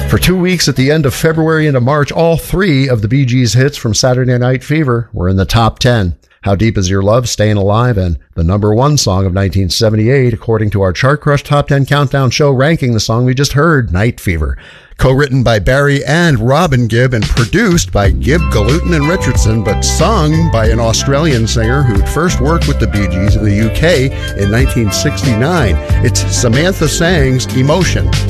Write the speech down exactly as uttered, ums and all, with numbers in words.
For two weeks at the end of February into March, all three of the Bee Gees' hits from Saturday Night Fever were in the top ten. How Deep Is Your Love, Staying Alive, and the number one song of nineteen seventy-eight, according to our Chart Crush Top ten Countdown show ranking the song we just heard, Night Fever. Co-written by Barry and Robin Gibb and produced by Gibb, Galutin, and Richardson, but sung by an Australian singer who'd first worked with the Bee Gees in the U K in nineteen sixty-nine. It's Samantha Sang's Emotion.